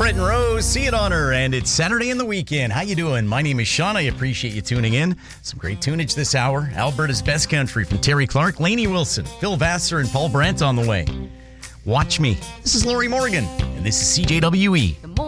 Brett and Rose, see it on her, and it's Saturday in the weekend. How you doing? My name is Sean. I appreciate you tuning in. Some great tunage this hour. Alberta's Best Country from Terry Clark, Lainey Wilson, Phil Vassar, and Paul Brandt on the way. Watch me. This is Lori Morgan, and this is CJWE.